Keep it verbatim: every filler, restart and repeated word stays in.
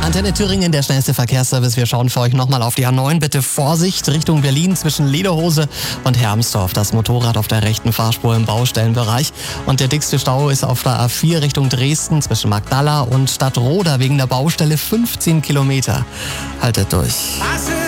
Antenne Thüringen, der schnellste Verkehrsservice. Wir schauen für euch nochmal auf die A neun. Bitte Vorsicht Richtung Berlin zwischen Lederhose und Hermsdorf. Das Motorrad auf der rechten Fahrspur im Baustellenbereich. Und der dickste Stau ist auf der A vier Richtung Dresden zwischen Magdala und Stadtroda wegen der Baustelle fünfzehn Kilometer. Haltet durch.